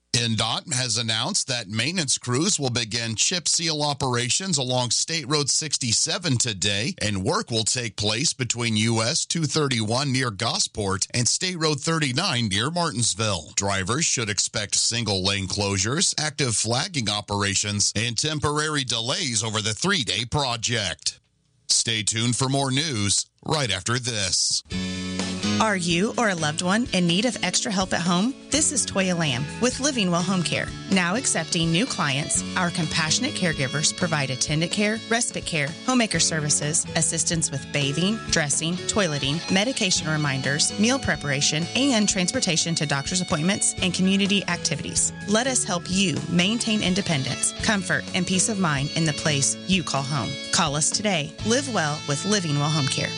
N D O T has announced that maintenance crews will begin chip seal operations along State Road sixty-seven today, and work will take place between U S two thirty-one near Gosport and State Road thirty-nine near Martinsville. Drivers should expect single-lane closures, active flagging operations, and temporary delays over the three-day project. Stay tuned for more news right after this. Are you or a loved one in need of extra help at home? This is Toya Lamb with Living Well Home Care. Now accepting new clients, our compassionate caregivers provide attendant care, respite care, homemaker services, assistance with bathing, dressing, toileting, medication reminders, meal preparation, and transportation to doctor's appointments and community activities. Let us help you maintain independence, comfort, and peace of mind in the place you call home. Call us today. Live well with Living Well Home Care.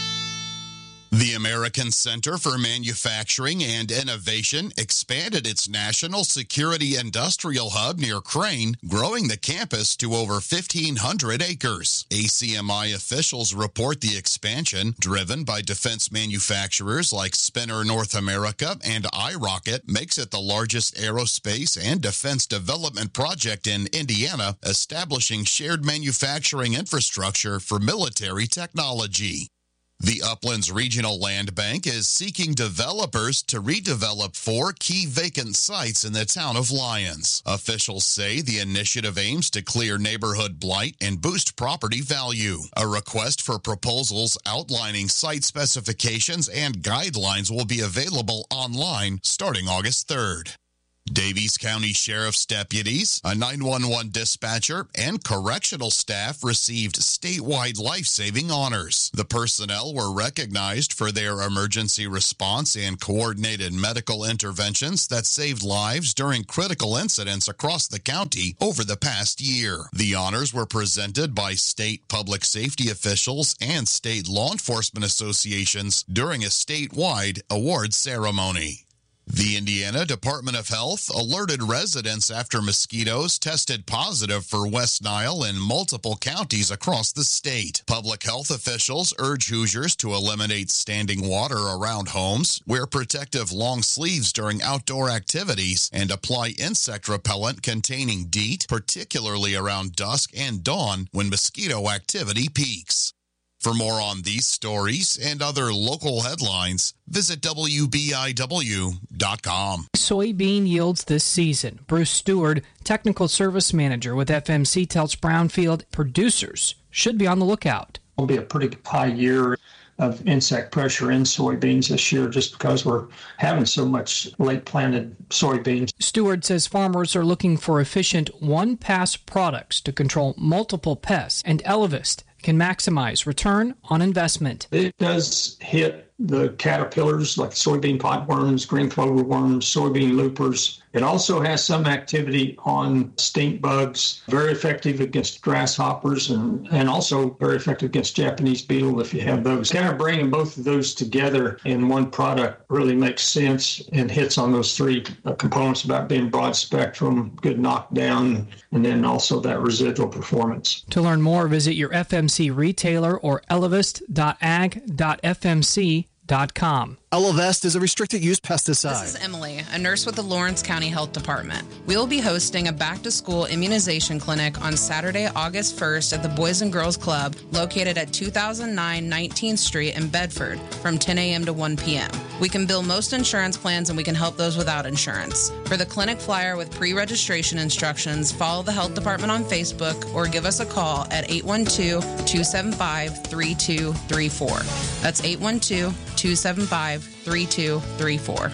The American Center for Manufacturing and Innovation expanded its national security industrial hub near Crane, growing the campus to over fifteen hundred acres. A C M I officials report the expansion, driven by defense manufacturers like Spinner North America and iRocket, makes it the largest aerospace and defense development project in Indiana, establishing shared manufacturing infrastructure for military technology. The Uplands Regional Land Bank is seeking developers to redevelop four key vacant sites in the town of Lyons. Officials say the initiative aims to clear neighborhood blight and boost property value. A request for proposals outlining site specifications and guidelines will be available online starting August third. Davies County Sheriff's deputies, a nine one one dispatcher, and correctional staff received statewide life-saving honors. The personnel were recognized for their emergency response and coordinated medical interventions that saved lives during critical incidents across the county over the past year. The honors were presented by state public safety officials and state law enforcement associations during a statewide award ceremony. The Indiana Department of Health alerted residents after mosquitoes tested positive for West Nile in multiple counties across the state. Public health officials urge Hoosiers to eliminate standing water around homes, wear protective long sleeves during outdoor activities, and apply insect repellent containing DEET, particularly around dusk and dawn when mosquito activity peaks. For more on these stories and other local headlines, visit W B I W dot com. Soybean yields this season. Bruce Stewart, Technical Service Manager with F M C, tells Brownfield producers should be on the lookout. It'll be a pretty high year of insect pressure in soybeans this year just because we're having so much late planted soybeans. Stewart says farmers are looking for efficient one-pass products to control multiple pests, and Elevist can maximize return on investment. It does hit the caterpillars like soybean potworms, green clover worms, soybean loopers. It also has some activity on stink bugs, very effective against grasshoppers, and, and also very effective against Japanese beetle if you have those. Kind of bringing both of those together in one product really makes sense and hits on those three uh, components about being broad spectrum, good knockdown, and then also that residual performance. To learn more, visit your F M C retailer or elevist dot ag dot f m c dot com. Elevest is a restricted use pesticide. This is Emily, a nurse with the Lawrence County Health Department. We will be hosting a back-to-school immunization clinic on Saturday, August first at the Boys and Girls Club located at two thousand nine nineteenth Street in Bedford from ten a.m. to one p.m. We can bill most insurance plans and we can help those without insurance. For the clinic flyer with pre-registration instructions, follow the health department on Facebook or give us a call at eight one two, two seven five, three two three four. That's eight one two, two seven five, three two three four.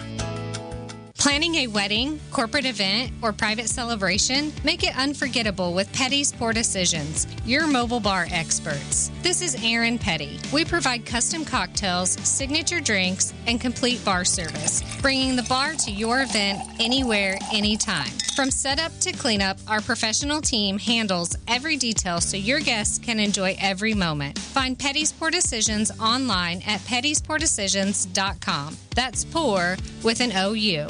Planning a wedding, corporate event, or private celebration? Make it unforgettable with Petty's Pour Decisions, your mobile bar experts. This is Erin Petty. We provide custom cocktails, signature drinks, and complete bar service, bringing the bar to your event anywhere, anytime. From setup to cleanup, our professional team handles every detail so your guests can enjoy every moment. Find Petty's Pour Decisions online at pettys pour decisions dot com. That's pour with an O U.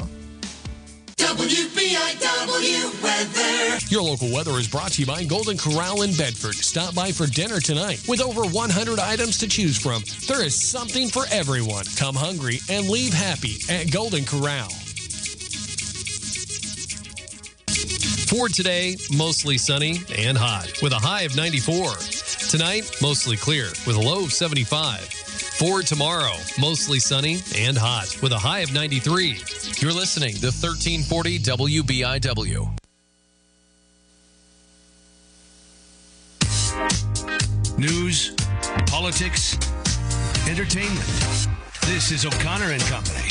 W B I W weather. Your local weather is brought to you by Golden Corral in Bedford. Stop by for dinner tonight. With over one hundred items to choose from, there is something for everyone. Come hungry and leave happy at Golden Corral. For today, mostly sunny and hot with a high of ninety-four. Tonight, mostly clear with a low of seventy-five. For tomorrow, mostly sunny and hot with a high of ninety-three. You're listening to thirteen forty W B I W. News, politics, entertainment. This is O'Connor and Company.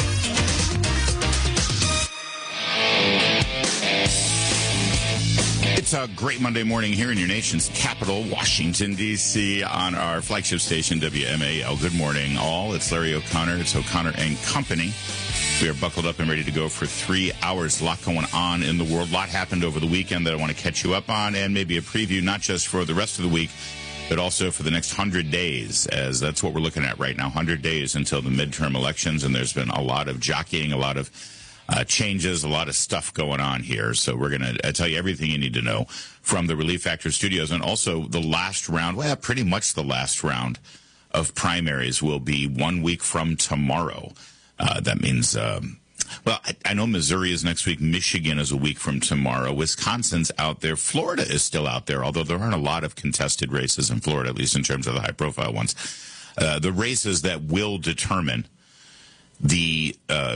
It's a great Monday morning here in your nation's capital, Washington, D C, on our flagship station, W M A L. Good morning, all. It's Larry O'Connor. It's O'Connor and Company. We are buckled up and ready to go for three hours. A lot going on in the world. A lot happened over the weekend that I want to catch you up on, and maybe a preview not just for the rest of the week, but also for the next one hundred days, as that's what we're looking at right now, one hundred days until the midterm elections, and there's been a lot of jockeying, a lot of Uh, changes, a lot of stuff going on here. So we're going to uh, tell you everything you need to know from the Relief Factor Studios. And also the last round, well, pretty much the last round of primaries will be one week from tomorrow. Uh, that means, um, well, I, I know Missouri is next week. Michigan is a week from tomorrow. Wisconsin's out there. Florida is still out there, although there aren't a lot of contested races in Florida, at least in terms of the high-profile ones. Uh, the races that will determine the uh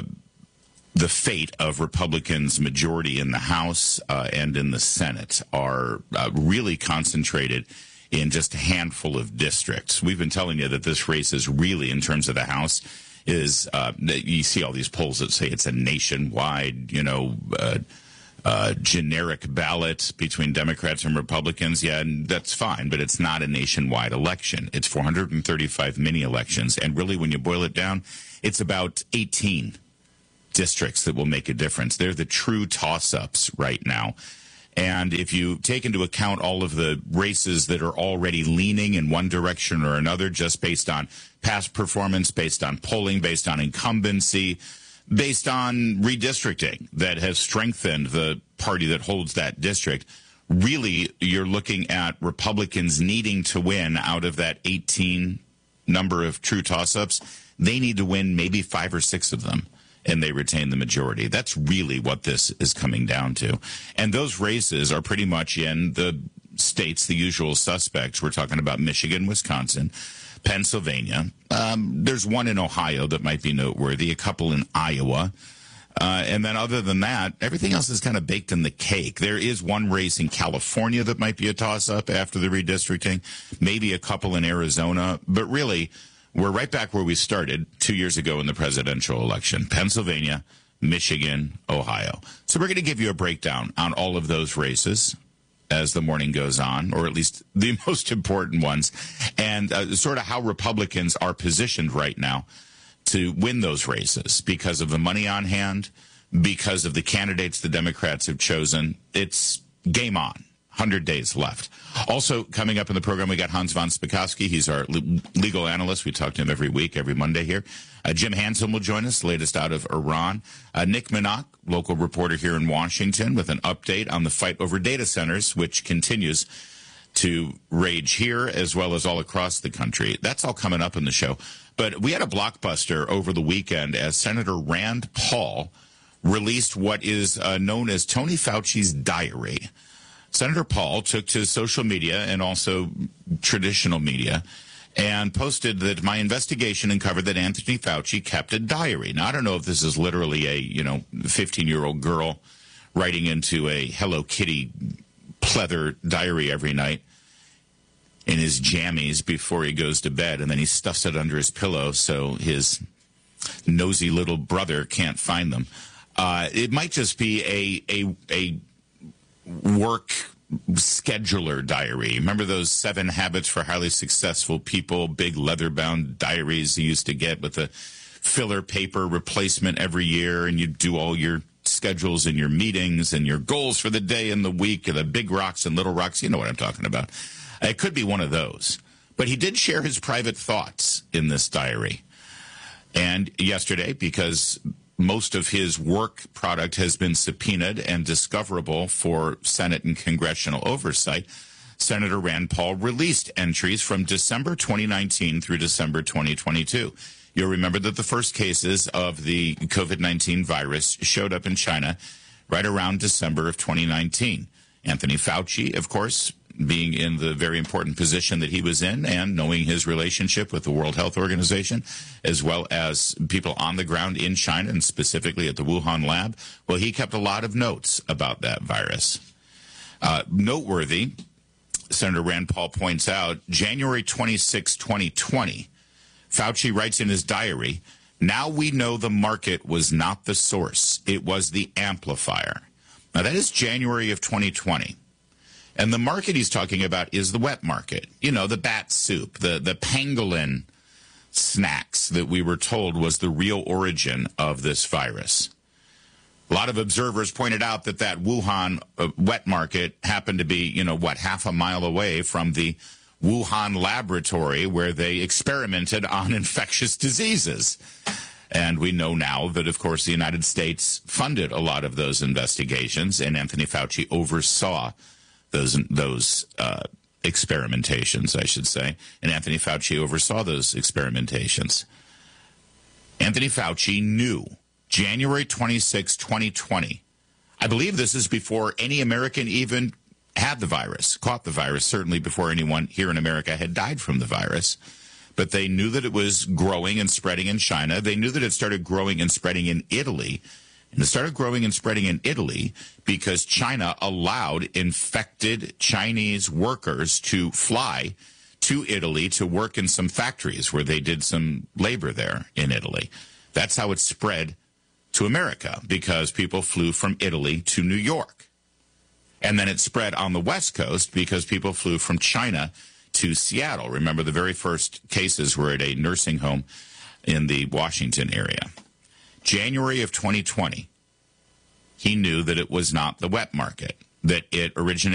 the fate of Republicans' majority in the House uh, and in the Senate are uh, really concentrated in just a handful of districts. We've been telling you that this race is really, in terms of the House, is uh, you see all these polls that say it's a nationwide, you know, uh, uh, generic ballot between Democrats and Republicans. Yeah, and that's fine, but it's not a nationwide election. It's four hundred thirty-five mini elections, and really, when you boil it down, it's about eighteen districts that will make a difference. They're the true toss-ups right now. And if you take into account all of the races that are already leaning in one direction or another, just based on past performance, based on polling, based on incumbency, based on redistricting that has strengthened the party that holds that district, really you're looking at Republicans needing to win out of that eighteen number of true toss-ups. They need to win maybe five or six of them, and they retain the majority. That's really what this is coming down to. And those races are pretty much in the states, the usual suspects. We're talking about Michigan, Wisconsin, Pennsylvania. Um, there's one in Ohio that might be noteworthy, a couple in Iowa. Uh, and then other than that, everything else is kind of baked in the cake. There is one race in California that might be a toss-up after the redistricting, maybe a couple in Arizona. But really, we're right back where we started two years ago in the presidential election. Pennsylvania, Michigan, Ohio. So we're going to give you a breakdown on all of those races as the morning goes on, or at least the most important ones, and uh, sort of how Republicans are positioned right now to win those races because of the money on hand, because of the candidates the Democrats have chosen. It's game on. one hundred days left. Also, coming up in the program, we got Hans von Spakovsky. He's our le- legal analyst. We talk to him every week, every Monday here. Uh, Jim Hansen will join us, latest out of Iran. Uh, Nick Minock, local reporter here in Washington, with an update on the fight over data centers, which continues to rage here as well as all across the country. That's all coming up in the show. But we had a blockbuster over the weekend as Senator Rand Paul released what is uh, known as Tony Fauci's diary. Senator Paul took to social media and also traditional media and posted that my investigation uncovered that Anthony Fauci kept a diary. Now, I don't know if this is literally a, you know, fifteen-year-old girl writing into a Hello Kitty pleather diary every night in his jammies before he goes to bed, and then he stuffs it under his pillow so his nosy little brother can't find them. Uh, it might just be a a a work scheduler diary. Remember those seven habits for highly successful people, big leather-bound diaries you used to get with a filler paper replacement every year, and you do all your schedules and your meetings and your goals for the day and the week, and the big rocks and little rocks. You know what I'm talking about. It could be one of those. But he did share his private thoughts in this diary. And yesterday, because most of his work product has been subpoenaed and discoverable for Senate and congressional oversight, Senator Rand Paul released entries from December twenty nineteen through December twenty twenty-two. You'll remember that the first cases of the COVID nineteen virus showed up in China right around December of twenty nineteen. Anthony Fauci, of course, being in the very important position that he was in and knowing his relationship with the World Health Organization, as well as people on the ground in China and specifically at the Wuhan lab, well, he kept a lot of notes about that virus. Uh, noteworthy, Senator Rand Paul points out, January twenty-sixth, twenty twenty, Fauci writes in his diary, "Now we know the market was not the source. It was the amplifier." Now, that is January of twenty twenty. And the market he's talking about is the wet market. You know, the bat soup, the, the pangolin snacks that we were told was the real origin of this virus. A lot of observers pointed out that that Wuhan uh, wet market happened to be, you know, what, half a mile away from the Wuhan laboratory where they experimented on infectious diseases. And we know now that, of course, the United States funded a lot of those investigations, and Anthony Fauci oversaw those those uh, experimentations, I should say. And Anthony Fauci oversaw those experimentations. Anthony Fauci knew January twenty-sixth, twenty twenty. I believe this is before any American even had the virus, caught the virus, certainly before anyone here in America had died from the virus. But they knew that it was growing and spreading in China. They knew that it started growing and spreading in Italy. And it started growing and spreading in Italy because China allowed infected Chinese workers to fly to Italy to work in some factories where they did some labor there in Italy. That's how it spread to America, because people flew from Italy to New York. And then it spread on the West Coast because people flew from China to Seattle. Remember, the very first cases were at a nursing home in the Washington area. January of twenty twenty, he knew that it was not the wet market, that it originated